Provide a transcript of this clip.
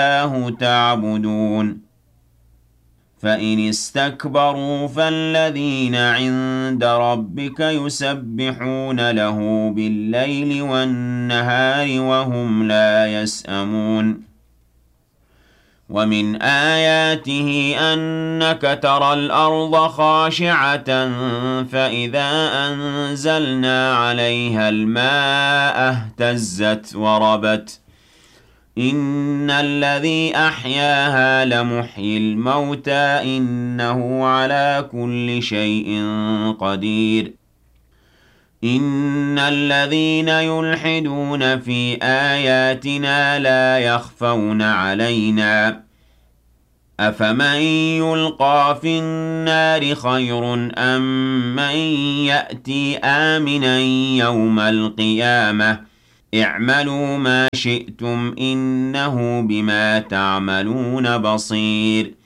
إياه تعبدون فإن استكبروا فالذين عند ربك يسبحون له بالليل والنهار وهم لا يسأمون ومن آياته أنك ترى الأرض خاشعة فإذا أنزلنا عليها الماء اهتزت وربت إن الذي أحياها لمحيي الموتى إنه على كل شيء قدير إن الذين يلحدون في آياتنا لا يخفون علينا أفمن يلقى في النار خير أم من يأتي آمنا يوم القيامة اعملوا ما شئتم إنه بما تعملون بصير